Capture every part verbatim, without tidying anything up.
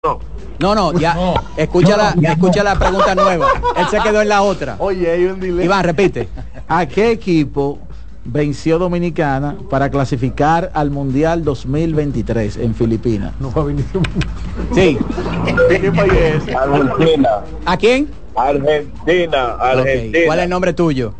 No. No, no, ya. No. Escucha, No, la, ya escucha la pregunta nueva. Él se quedó en la otra. Oye, hay un delay. Iván, repite. ¿A qué equipo venció Dominicana para clasificar al Mundial dos mil veintitrés en Filipinas? No va a venir. Sí. ¿De qué país es? Argentina, ¿A quién? Argentina, Argentina. Ok. ¿Cuál es el nombre tuyo?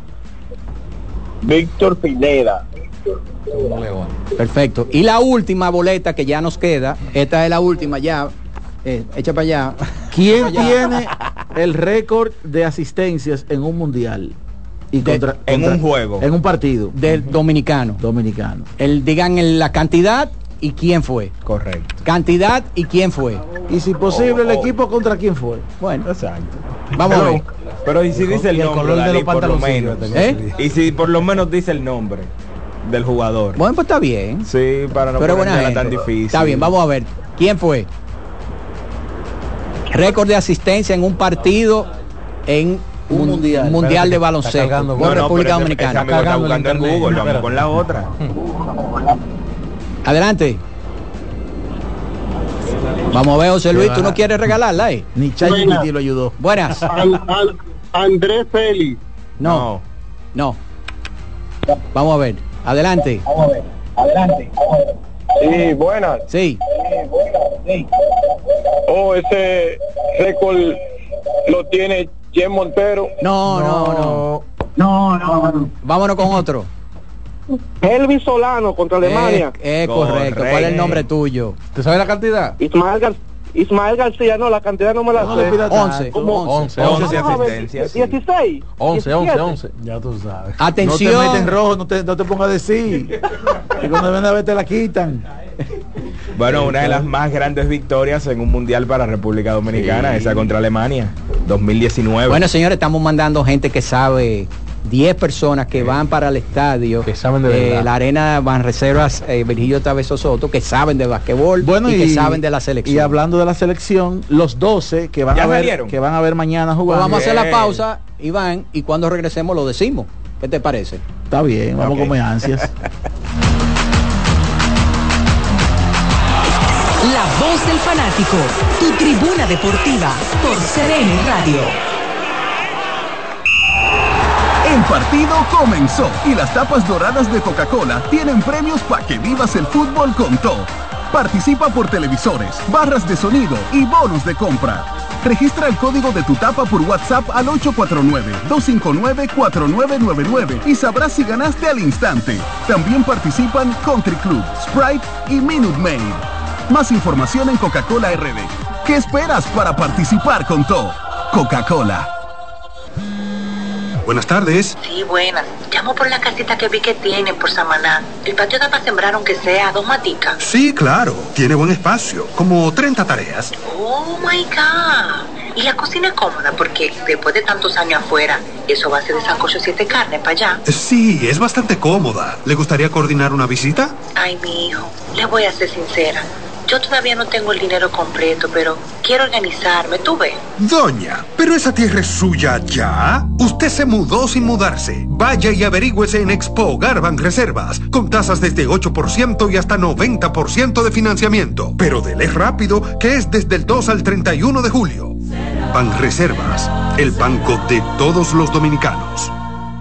Víctor Pineda. Perfecto. Y la última boleta que ya nos queda, esta es la última ya, eh, echa para allá. ¿Quién Allá. tiene el récord de asistencias en un mundial? Y De- contra- en contra- un juego. En un partido Del dominicano. dominicano. El, digan el- la cantidad y quién fue. Correcto. Cantidad y quién fue. Y si posible, el equipo contra quién fue. Bueno, Exacto. vamos a ver. Pero y si dice el Y el nombre, color de Dalí, los por lo pantaloncillos menos. tenía ¿Eh? ese día. Y si por lo menos dice el nombre del jugador. Bueno, pues está bien. Sí, para no Pero buena ponerla gente. tan difícil. Está bien, vamos a ver. ¿Quién fue? Récord de asistencia en un partido en Un un mundial. mundial Espérate, de está baloncesto cargando. por No, no, República pero ese- Dominicana. ese amigo está Cargando el buscando en internet. Google, vamos Espérate. con la otra. Adelante. Vamos a ver, José Luis, ¿tú no va. quieres regalarla, eh? Ni ChatGPT lo ayudó. Buenas. An- An- Andrés Félix. No, no. Vamos a ver. Adelante. Sí, buenas. Sí. Oh, ese récord lo tiene Jen Montero. No, no, no. No, no. Vámonos con otro. Elvis Solano contra Alemania. Es, es correcto. ¿Cuál es el Correcto. nombre tuyo? ¿Te sabes la cantidad? Ismael, Gar- Ismael García, no, la cantidad no me la No le sé. pida once. tanto. Como- once, once once, Vamos a ver, asistencias, sí. dieciséis. once, once, diecisiete. once. Ya tú sabes. No Atención. te meten rojo, no te, no te pongas a decir. Y cuando ven a ver te la quitan. Bueno, una de las más grandes victorias en un mundial para República Dominicana, esa contra Alemania, dos mil diecinueve. Bueno, señores, estamos mandando gente que sabe, diez personas que van para el estadio, Que saben de eh, verdad. la arena Banreservas eh, Virgilio Taveso Soto, que saben de basquetbol Bueno, y, y, que saben de la selección. Y hablando de la selección, los doce que van ¿Ya a ver salieron? que van a ver mañana Pues jugando. vamos a hacer la Bien. pausa, Iván, y cuando regresemos lo decimos. ¿Qué te parece? Está bien, vamos Ok. a comer ansias. La voz del fanático, tu tribuna deportiva por C D N Radio. El partido comenzó y las tapas doradas de Coca-Cola tienen premios para que vivas el fútbol con todo. Participa por televisores, barras de sonido y bonos de compra. Registra el código de tu tapa por WhatsApp al ocho cuatro nueve, dos cinco nueve, cuatro nueve nueve nueve y sabrás si ganaste al instante. También participan Country Club, Sprite y Minute Maid. Más información en Coca-Cola R D. ¿Qué esperas para participar con todo? Coca-Cola. Buenas tardes. Sí, buenas. Llamo por la casita que vi que tienen por Samaná. El patio da para sembrar aunque sea dos maticas. Sí, claro. Tiene buen espacio. Como treinta tareas. Oh, my God. Y la cocina es cómoda porque después de tantos años afuera, eso va a ser de sancocho siete carnes para allá. Sí, es bastante cómoda. ¿Le gustaría coordinar una visita? Ay, mi hijo, le voy a ser sincera. Yo todavía no tengo el dinero completo, pero quiero organizarme, tú ves. Doña, pero esa tierra es suya ya. Usted se mudó sin mudarse. Vaya y averígüese en Expo Hogar Banreservas, con tasas desde ocho por ciento y hasta noventa por ciento de financiamiento. Pero dele rápido, que es desde el dos al treinta y uno de julio. Banreservas, el banco de todos los dominicanos.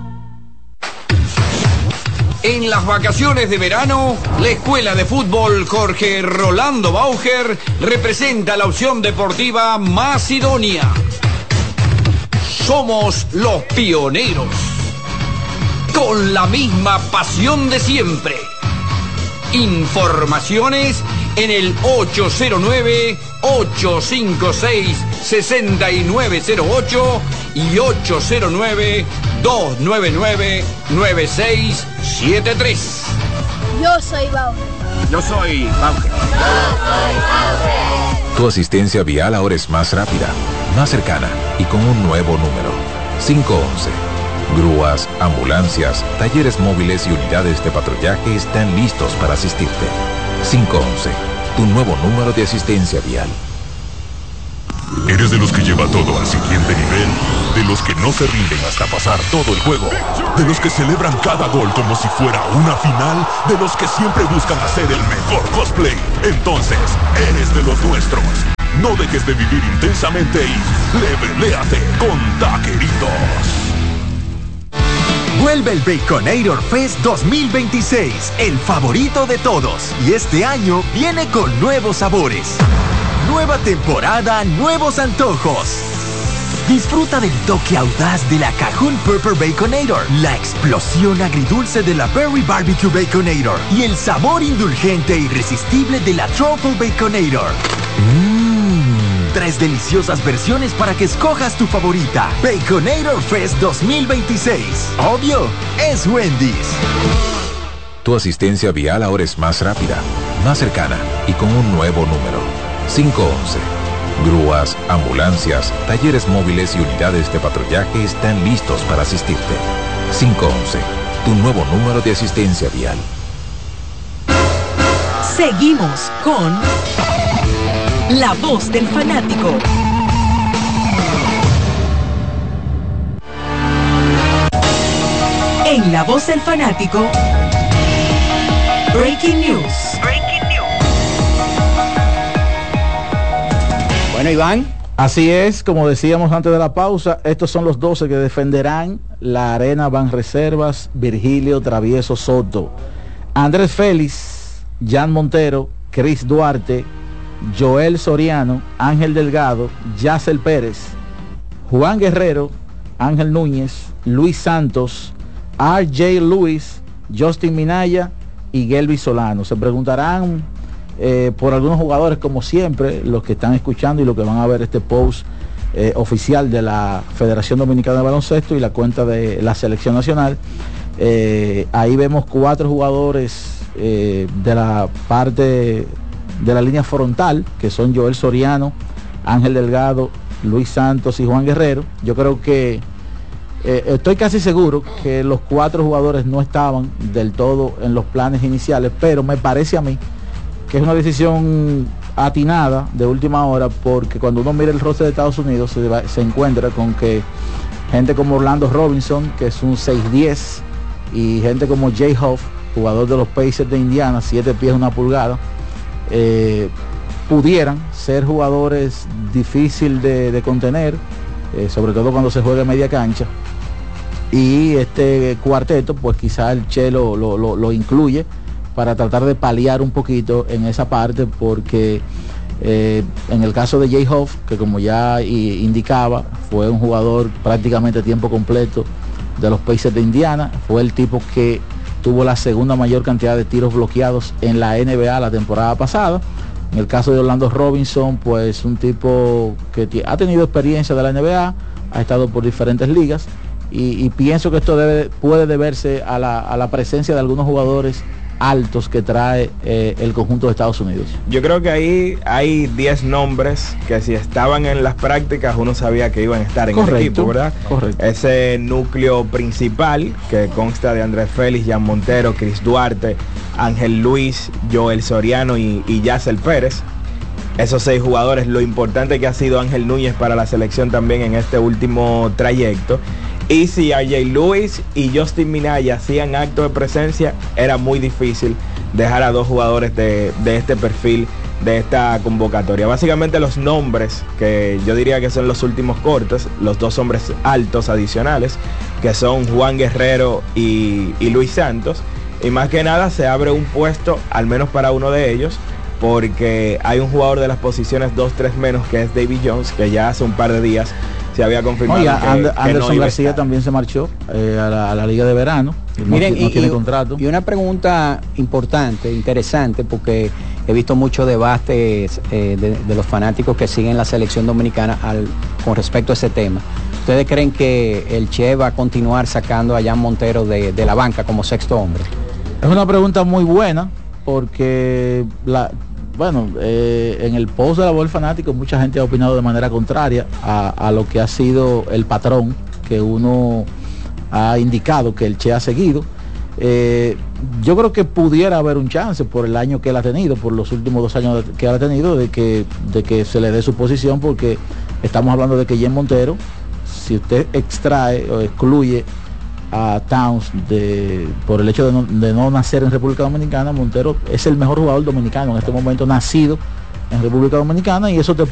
En las vacaciones de verano, la Escuela de Fútbol Jorge Rolando Bauger representa la opción deportiva más idónea. Somos los pioneros, con la misma pasión de siempre. Informaciones en el ocho cero nueve, ocho cinco seis, seis nueve cero ocho y ocho cero nueve, dos nueve nueve, nueve seis siete tres. Yo soy Bauer. Yo soy Bauer. Tu asistencia vial ahora es más rápida, más cercana y con un nuevo número. cinco once. Grúas, ambulancias, talleres móviles y unidades de patrullaje están listos para asistirte. cinco once. Tu nuevo número de asistencia vial. ¿Eres de los que lleva todo al siguiente nivel? ¿De los que no se rinden hasta pasar todo el juego? ¿De los que celebran cada gol como si fuera una final? ¿De los que siempre buscan hacer el mejor cosplay? Entonces, eres de los nuestros. No dejes de vivir intensamente y leveléate con Taqueritos. Vuelve el Baconator Fest dos mil veintiséis, el favorito de todos. Y este año viene con nuevos sabores. Nueva temporada, nuevos antojos. Disfruta del toque audaz de la Cajun Pepper Baconator, la explosión agridulce de la Berry Barbecue Baconator y el sabor indulgente e irresistible de la Truffle Baconator. Mmm, tres deliciosas versiones para que escojas tu favorita. Baconator Fest dos mil veintiséis. Obvio, es Wendy's. Tu asistencia vial ahora es más rápida, más cercana y con un nuevo número. cinco once. Grúas, ambulancias, talleres móviles y unidades de patrullaje están listos para asistirte. cinco once. Tu nuevo número de asistencia vial. Seguimos con La Voz del Fanático. En La Voz del Fanático, Breaking News. Breaking News. Bueno, Iván. Así es, como decíamos antes de la pausa, estos son los doce que defenderán la Arena Banreservas Virgilio Travieso Soto. Andrés Félix, Jan Montero, Chris Duarte, Joel Soriano, Ángel Delgado, Yacel Pérez, Juan Guerrero, Ángel Núñez, Luis Santos, R J Lewis, Justin Minaya y Gelby Solano. Se preguntarán eh, por algunos jugadores, como siempre, los que están escuchando y los que van a ver este post eh, oficial de la Federación Dominicana de Baloncesto y la cuenta de la Selección Nacional. Eh, ahí vemos cuatro jugadores eh, de la parte de la línea frontal, que son Joel Soriano, Ángel Delgado, Luis Santos y Juan Guerrero. Yo creo que eh, estoy casi seguro que los cuatro jugadores no estaban del todo en los planes iniciales, pero me parece a mí que es una decisión atinada de última hora, porque cuando uno mira el roster de Estados Unidos se, va, se encuentra con que gente como Orlando Robinson, que es un seis diez, y gente como Jay Huff, jugador de los Pacers de Indiana, siete pies una pulgada, eh, pudieran ser jugadores difícil de, de contener, eh, sobre todo cuando se juega en media cancha. Y este cuarteto, pues quizá el Che lo, lo, lo, lo incluye para tratar de paliar un poquito en esa parte, porque eh, en el caso de Jay Huff, que como ya i, indicaba, fue un jugador prácticamente a tiempo completo de los Pacers de Indiana, fue el tipo que tuvo la segunda mayor cantidad de tiros bloqueados en la N B A la temporada pasada. En el caso de Orlando Robinson, pues un tipo que ha tenido experiencia de la N B A, ha estado por diferentes ligas, y, y pienso que esto debe, puede deberse a la, a la presencia de algunos jugadores altos que trae eh, el conjunto de Estados Unidos. Yo creo que ahí hay diez nombres que si estaban en las prácticas uno sabía que iban a estar en Correcto. el equipo, ¿verdad? Correcto. Ese núcleo principal que consta de Andrés Félix, Jan Montero, Chris Duarte, Ángel Luis, Joel Soriano y, y Yacel Pérez. Esos seis jugadores, lo importante que ha sido Ángel Núñez para la selección también en este último trayecto. Y si R J Lewis y Justin Minaya hacían acto de presencia, era muy difícil dejar a dos jugadores de, de este perfil, de esta convocatoria. Básicamente los nombres que yo diría que son los últimos cortes, los dos hombres altos adicionales, que son Juan Guerrero y, y Luis Santos. Y más que nada se abre un puesto, al menos para uno de ellos, porque hay un jugador de las posiciones dos tres menos, que es David Jones, que ya hace un par de días se había confirmado. Oye, que, And que Anderson no García también se marchó eh, a, la, a la Liga de Verano. Miren, no, no y, tiene y, contrato. Y una pregunta importante, interesante, porque he visto muchos debates eh, de, de los fanáticos que siguen la selección dominicana al, con respecto a ese tema. ¿Ustedes creen que el Che va a continuar sacando a Jan Montero de, de la banca como sexto hombre? Es una pregunta muy buena, porque la... Bueno, eh, en el post de la voz del fanático mucha gente ha opinado de manera contraria a, a lo que ha sido el patrón que uno ha indicado que el Che ha seguido. Eh, yo creo que pudiera haber un chance por el año que él ha tenido, por los últimos dos años que él ha tenido, de que, de que se le dé su posición, porque Estamos hablando de que Jen Montero, si usted extrae o excluye a Towns de, por el hecho de no, de no nacer en República Dominicana, Montero es el mejor jugador dominicano en este momento, nacido en República Dominicana, y eso te